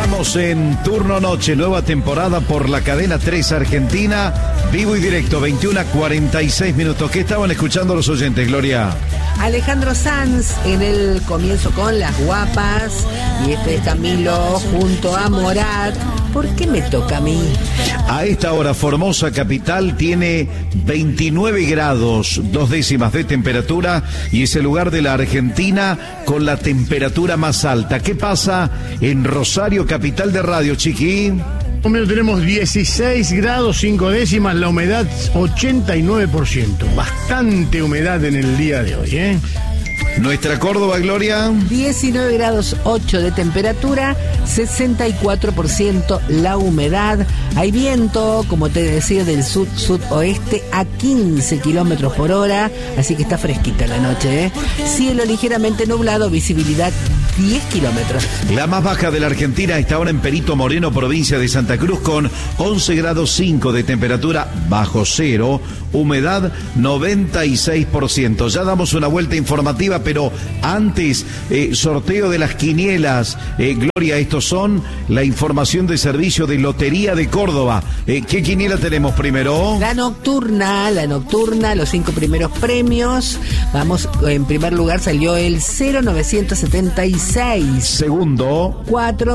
Estamos en Turno Noche, nueva temporada por la cadena 3 Argentina, vivo y directo, 21 a 46 minutos. ¿Qué estaban escuchando los oyentes, Gloria? Alejandro Sanz en el comienzo con Las Guapas, y este es Camilo junto a Morat. ¿Por qué me toca a mí? A esta hora Formosa capital tiene 29 grados, 2 décimas de temperatura, y es el lugar de la Argentina con la temperatura más alta. ¿Qué pasa en Rosario, capital de radio, Chiqui? Tenemos 16 grados 5 décimas, la humedad 89%. Bastante humedad en el día de hoy, ¿eh? Nuestra Córdoba, Gloria. 19 grados 8 de temperatura, 64% la humedad. Hay viento, como te decía, del sud-sudoeste a 15 kilómetros por hora, así que está fresquita la noche, ¿eh? Cielo ligeramente nublado, visibilidad 10 kilómetros. La más baja de la Argentina está ahora en Perito Moreno, provincia de Santa Cruz, con 11 grados 5 de temperatura bajo cero, humedad 96%. Ya damos una vuelta informativa, pero antes, sorteo de las quinielas. Gloria, estos son la información de servicio de Lotería de Córdoba. ¿Qué quiniela tenemos primero? La nocturna, los 5 primeros premios. Vamos, en primer lugar salió el 0976. Segundo,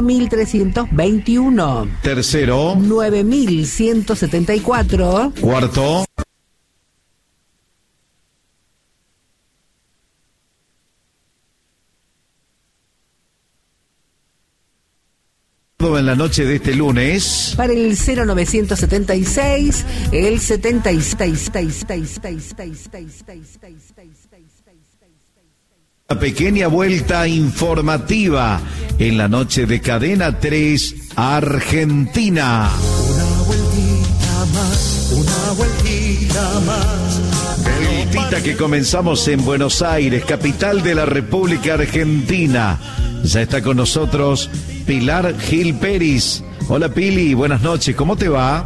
4321. Tercero, 9174. Cuarto, en la noche de este lunes. Para el 0976, el 76. Una pequeña vuelta informativa en la noche de Cadena 3 Argentina. Una vueltita más. Vueltita que comenzamos en Buenos Aires, capital de la República Argentina. Ya está con nosotros Pilar Gil Peris. Hola Pili, buenas noches, ¿cómo te va?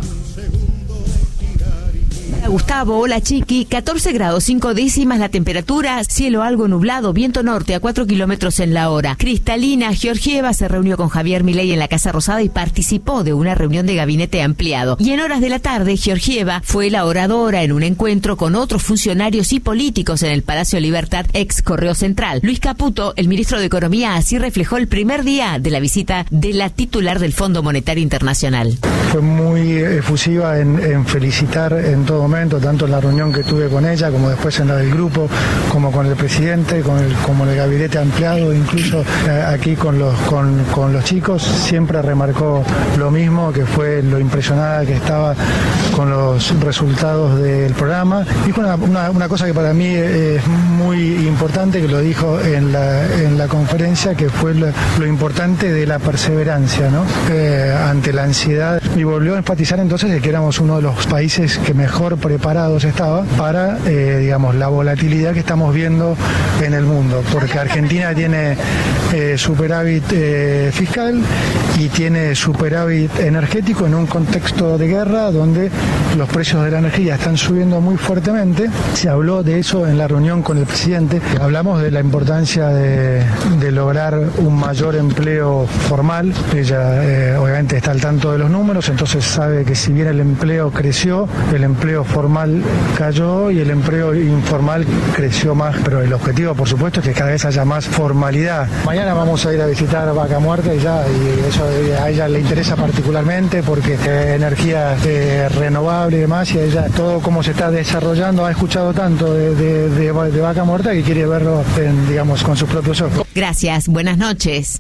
Gustavo, hola Chiqui, 14 grados 5 décimas la temperatura, cielo algo nublado, viento norte a 4 kilómetros en la hora. Cristalina Georgieva se reunió con Javier Milei en la Casa Rosada y participó de una reunión de gabinete ampliado. Y en horas de la tarde, Georgieva fue la oradora en un encuentro con otros funcionarios y políticos en el Palacio Libertad, ex Correo Central. Luis Caputo, el ministro de Economía, así reflejó el primer día de la visita de la titular del Fondo Monetario Internacional. Fue muy efusiva en felicitar en todo momento, tanto en la reunión que tuve con ella, como después en la del grupo, como con el presidente, como en el gabinete ampliado, incluso aquí con los chicos. Siempre remarcó lo mismo, que fue lo impresionada que estaba con los resultados del programa. Dijo una cosa que para mí es muy importante, que lo dijo en la conferencia, que fue lo importante de la perseverancia, ¿no? Ante la ansiedad, y volvió a enfatizar entonces de que éramos uno de los países que mejor preparados estaba para, la volatilidad que estamos viendo en el mundo, porque Argentina tiene superávit fiscal y tiene superávit energético en un contexto de guerra donde los precios de la energía están subiendo muy fuertemente. Se habló de eso en la reunión con el presidente. Hablamos de la importancia de lograr un mayor empleo formal. Ella obviamente está al tanto de los números, entonces sabe que si bien el empleo creció, el empleo formal cayó y el empleo informal creció más, pero el objetivo, por supuesto, es que cada vez haya más formalidad. Mañana vamos a ir a visitar Vaca Muerta y eso a ella le interesa particularmente porque energía renovable y demás, y a ella todo cómo se está desarrollando, ha escuchado tanto de Vaca Muerta que quiere verlo con sus propios ojos. Gracias, buenas noches.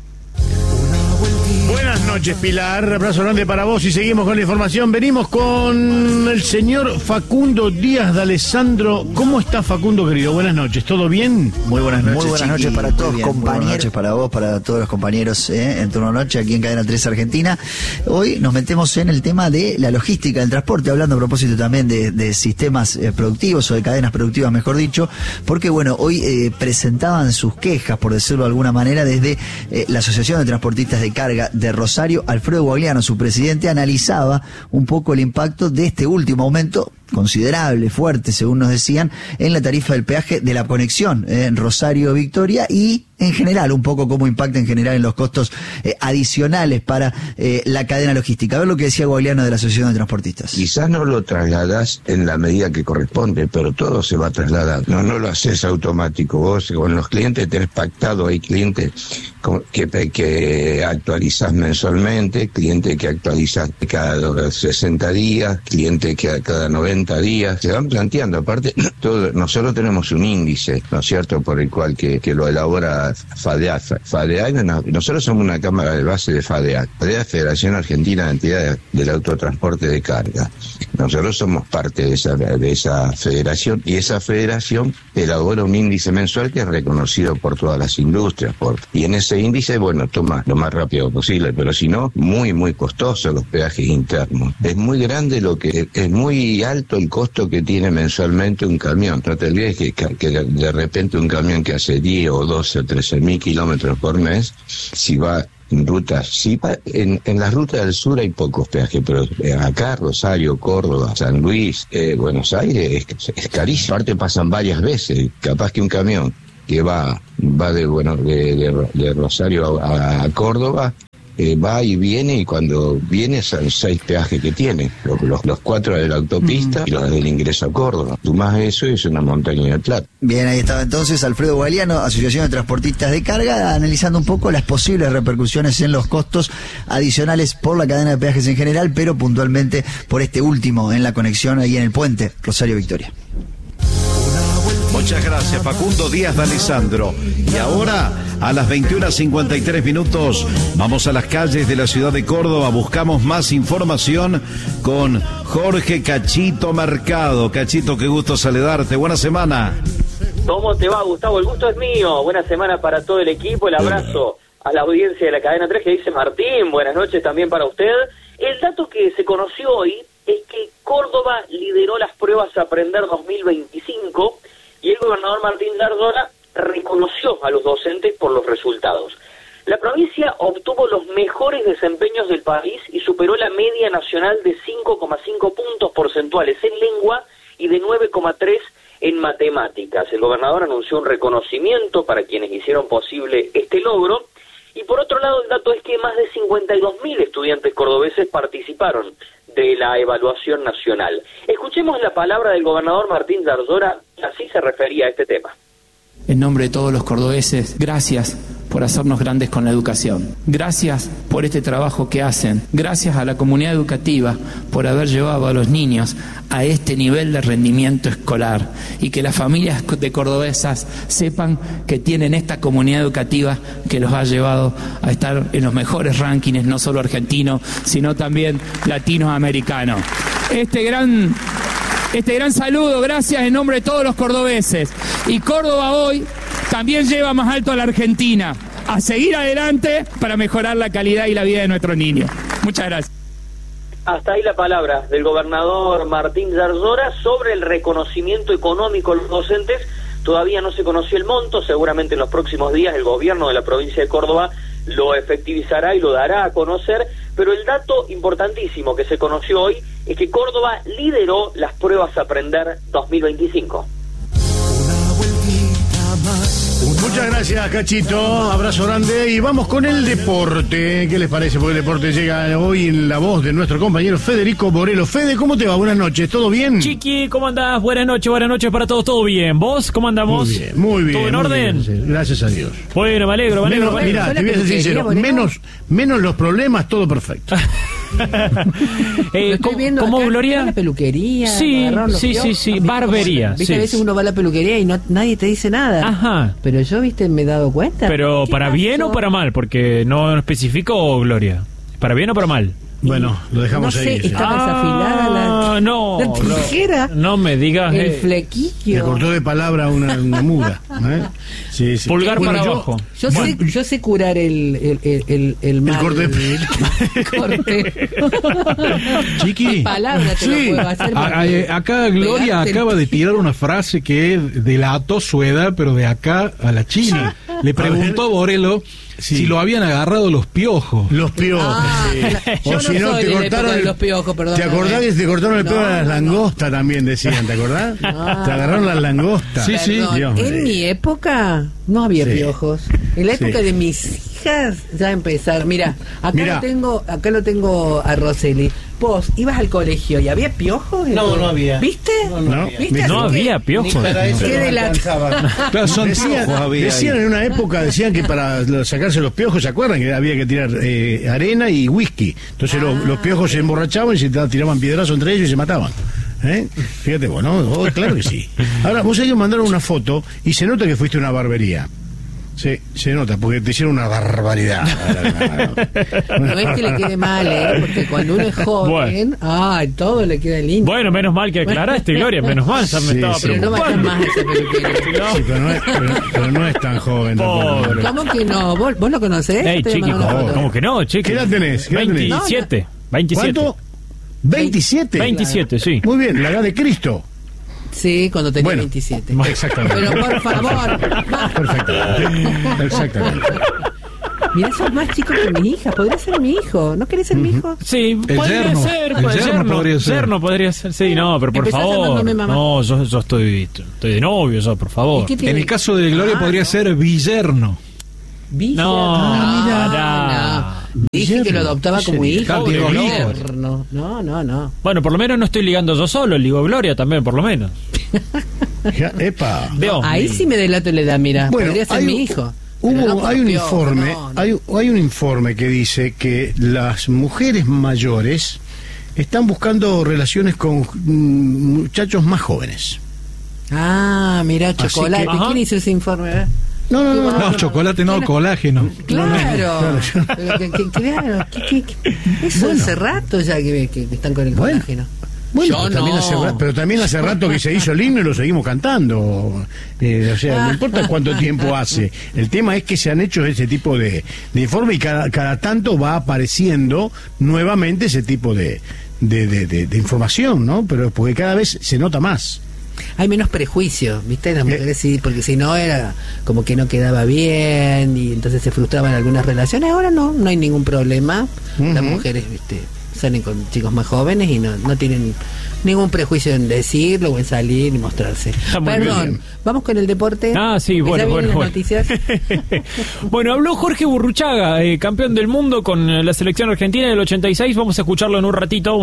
Buenas noches, Pilar. Abrazo grande para vos y seguimos con la información. Venimos con el señor Facundo Díaz de Alessandro. ¿Cómo está, Facundo, querido? Buenas noches. ¿Todo bien? Muy buenas noches. Muy buenas noches para todos, compañeros. Buenas noches para vos, para todos los compañeros en Turno Noche aquí en Cadena 3 Argentina. Hoy nos metemos en el tema de la logística del transporte, hablando a propósito también de sistemas productivos o de cadenas productivas, mejor dicho, porque hoy presentaban sus quejas, por decirlo de alguna manera, desde la Asociación de Transportistas de Carga de Rosario. Alfredo Guagliano, su presidente, analizaba un poco el impacto de este último aumento considerable, fuerte, según nos decían, en la tarifa del peaje de la conexión en Rosario-Victoria, y en general, un poco cómo impacta en general en los costos adicionales para la cadena logística. A ver lo que decía Gogliano de la Asociación de Transportistas. Quizás no lo trasladas en la medida que corresponde, pero todo se va a trasladar. No lo haces automático. Vos con los clientes tenés pactado, hay clientes que actualizás mensualmente, clientes que actualizás cada 60 días, clientes que cada 90 días. Se van planteando, aparte, nosotros tenemos un índice, ¿no es cierto?, por el cual que lo elabora FADEA. Nosotros somos una cámara de base de FADEA. FADEA, Federación Argentina de Entidades del Autotransporte de Carga. Nosotros somos parte de esa federación, y esa federación elabora un índice mensual que es reconocido por todas las industrias. Y en ese índice, bueno, toma lo más rápido posible, pero si no, muy, muy costoso los peajes internos. Es muy grande es muy alto el costo que tiene mensualmente un camión. No te olvides que de repente un camión que hace 10 o 12 o 13.000 kilómetros por mes, si va en rutas, en las rutas del sur hay pocos peajes, pero acá, Rosario, Córdoba, San Luis, Buenos Aires, es carísimo. Aparte pasan varias veces, capaz que un camión que va de Rosario a Córdoba, va y viene, y cuando viene son 6 peajes que tiene, los 4 de la autopista y los del ingreso a Córdoba. Tú más eso es una montaña de plata. Bien, ahí estaba entonces Alfredo Gogliano, Asociación de Transportistas de Carga, analizando un poco las posibles repercusiones en los costos adicionales por la cadena de peajes en general, pero puntualmente por este último en la conexión ahí en el puente Rosario Victoria. Muchas gracias, Facundo Díaz de Alessandro. Y ahora, a las 21:53, vamos a las calles de la ciudad de Córdoba. Buscamos más información con Jorge Cachito Mercado. Cachito, qué gusto saludarte. Buena semana. ¿Cómo te va, Gustavo? El gusto es mío. Buena semana para todo el equipo. El abrazo a la audiencia de la Cadena 3 que dice Martín. Buenas noches también para usted. El dato que se conoció hoy es que Córdoba lideró las pruebas Aprender 2025 y el gobernador Martín Zarzora reconoció a los docentes por los resultados. La provincia obtuvo los mejores desempeños del país y superó la media nacional de 5,5 puntos porcentuales en lengua y de 9,3 en matemáticas. El gobernador anunció un reconocimiento para quienes hicieron posible este logro. Y por otro lado, el dato es que más de 52.000 estudiantes cordobeses participaron de la evaluación nacional. Escuchemos la palabra del gobernador Martín Zarzora, así se refería a este tema. En nombre de todos los cordobeses, gracias por hacernos grandes con la educación. Gracias por este trabajo que hacen. Gracias a la comunidad educativa por haber llevado a los niños a este nivel de rendimiento escolar, y que las familias de cordobesas sepan que tienen esta comunidad educativa que los ha llevado a estar en los mejores rankings, no solo argentinos, sino también latinoamericanos. Este gran saludo, gracias en nombre de todos los cordobeses. Y Córdoba hoy también lleva más alto a la Argentina. A seguir adelante para mejorar la calidad y la vida de nuestros niños. Muchas gracias. Hasta ahí la palabra del gobernador Martín Zarzora sobre el reconocimiento económico a los docentes. Todavía no se conoció el monto, seguramente en los próximos días el gobierno de la provincia de Córdoba lo efectivizará y lo dará a conocer, pero el dato importantísimo que se conoció hoy es que Córdoba lideró las pruebas Aprender 2025. Muchas gracias, Cachito, abrazo grande y vamos con el deporte. ¿Qué les parece? Porque el deporte llega hoy en la voz de nuestro compañero Federico Borelo. Fede, ¿cómo te va? Buenas noches, ¿todo bien? Chiqui, ¿cómo andás? Buenas noches para todos, ¿todo bien? ¿Vos cómo andamos? Muy bien. ¿Todo en orden? Bien, gracias a Dios. Bueno, me alegro. Mirá, te voy a ser sincero, menos los problemas, todo perfecto. Estoy viendo ¿Cómo, acá, Gloria? La peluquería. Sí, barbería. ¿Viste? Sí. A veces uno va a la peluquería y nadie te dice nada. Ajá. Pero yo, viste, me he dado cuenta. Pero ¿para bien o para mal? Porque no especificó, Gloria. ¿Para bien o para mal? Bueno, lo dejamos ahí. Estaba desafilada la tijera. No me digas. El flequillo. Le cortó de palabra una muda. Sí. Pulgar para abajo. Yo sé curar el mal. El corte. Chiqui. Palabra te lo puedo hacer. Acá Gloria acaba de tirar una frase que delató su edad, pero de acá a la China. Le preguntó a Borelo si lo habían agarrado los piojos. Los piojos. O si no, te cortaron los piojos, perdón. ¿Te acordás que te cortaron el pelo a las langostas también decían? ¿Te acordás? Te agarraron las langostas. Sí. En mi época no había piojos. En la época de mis hijas ya empezaron. Mira, acá lo tengo a Roseli. Vos ibas al colegio y había piojos. No había. ¿Viste? No había piojos. Decían en una época, decían que para sacarse los piojos, ¿se acuerdan? Que había que tirar arena y whisky. Entonces los piojos se emborrachaban y se tiraban piedrazos entre ellos y se mataban. Fíjate vos, ¿no? Claro que sí. Ahora, vos hay que mandar una foto y se nota que fuiste a una barbería. Sí, se nota, porque te hicieron una barbaridad. No es que le quede mal, porque cuando uno es joven, todo le queda lindo. Bueno, menos mal que aclaraste, Gloria, menos mal, ya me estaba preocupando. Pero no va a más ese peluquero. Sí, pero no es tan joven. Pobre. ¿Cómo que no? ¿Vos lo conocés? Ey, chiqui, ¿cómo que no, chiqui? ¿Qué edad tenés? 27. 27. ¿Cuánto? 27. 27, sí. Muy bien, la edad de Cristo. Sí, cuando tenía 27. Exactamente. Pero por favor. Perfectamente. Exactamente. Mirá, sos más chico que mi hija. Podría ser mi hijo. ¿No querés ser mi hijo? Sí, podría ser. Yerno podría ser. Sí, no, pero por favor. No, yo estoy de novio, por favor. En el caso de Gloria podría ser Villerno. No. Dije que lo adoptaba como hijo. No. Bueno, por lo menos no estoy ligando yo solo, ligo Gloria también, por lo menos. Epa. Ahí sí me delato la edad, mira. Bueno, podría ser mi hijo. Hay un informe que dice que las mujeres mayores están buscando relaciones con muchachos más jóvenes. Mira, Chocolate. ¿Quién hizo ese informe? No, chocolate no, colágeno. Claro. Eso hace rato ya que están con el colágeno. Bueno, pero también hace rato que se hizo el himno y lo seguimos cantando. O sea, no importa cuánto tiempo hace. El tema es que se han hecho ese tipo de informe y cada tanto va apareciendo nuevamente ese tipo de información, ¿no? Pero porque cada vez se nota más. Hay menos prejuicio, ¿viste? Las mujeres sí, porque si no era como que no quedaba bien y entonces se frustraban algunas relaciones. Ahora no hay ningún problema. Las mujeres, ¿viste? Salen con chicos más jóvenes y no tienen ningún prejuicio en decirlo o en salir y mostrarse. Perdón, vamos con el deporte. Sí, bueno. Noticias. Bueno, habló Jorge Burruchaga, campeón del mundo con la selección argentina del 86. Vamos a escucharlo en un ratito.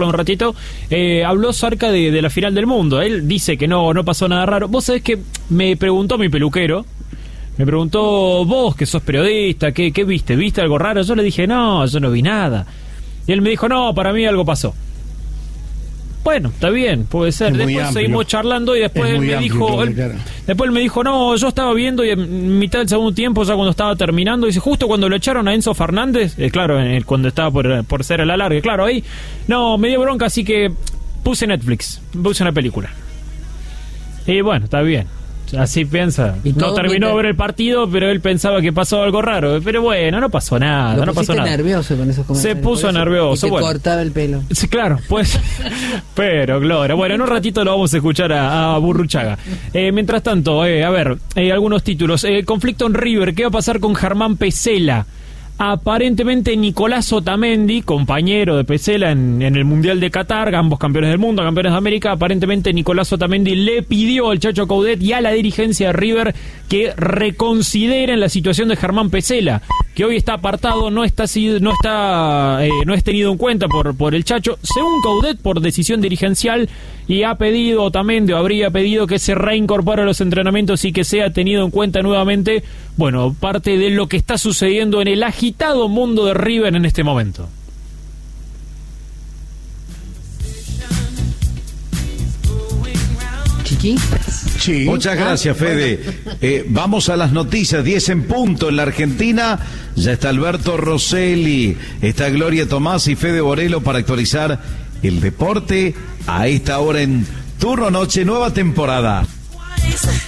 Habló acerca de la final del mundo. Él dice que no pasó nada raro. Vos sabés que me preguntó mi peluquero. Me preguntó, vos que sos periodista, ¿qué viste? ¿Viste algo raro? Yo le dije, no, yo no vi nada. Y él me dijo, no, para mí algo pasó. Bueno, está bien, puede ser. Después seguimos charlando y después él me dijo, no, yo estaba viendo y en mitad del segundo tiempo, ya cuando estaba terminando, dice, justo cuando lo echaron a Enzo Fernández, claro, cuando estaba por ser el alargue, claro, ahí, no, me dio bronca, así que puse Netflix, puse una película. Y bueno, está bien. Así piensa. No terminó de ver el partido, pero él pensaba que pasó algo raro. Pero bueno, no pasó nada. Nervioso con esos comentarios. Se puso nervioso. Y te cortaba el pelo. Sí, claro, pues. Pero, Gloria. Bueno, en un ratito lo vamos a escuchar a Burruchaga. Mientras tanto, a ver, algunos títulos. Conflicto en River. ¿Qué va a pasar con Germán Pesela? Aparentemente Nicolás Otamendi, compañero de Pesela en el Mundial de Qatar, ambos campeones del mundo, campeones de América, aparentemente Nicolás Otamendi le pidió al Chacho Coudet y a la dirigencia de River que reconsideren la situación de Germán Pesela, que hoy está apartado, no es tenido en cuenta por el Chacho, según Coudet, por decisión dirigencial, y ha pedido Otamendi, o habría pedido que se reincorpore a los entrenamientos y que sea tenido en cuenta nuevamente, bueno, parte de lo que está sucediendo en el agitado mundo de River en este momento. Chiqui. Sí. Muchas gracias, Fede. Vamos a las noticias, 10 en punto en la Argentina. Ya está Alberto Rosselli, está Gloria Tomás y Fede Borello para actualizar el deporte a esta hora en Turno Noche, nueva temporada.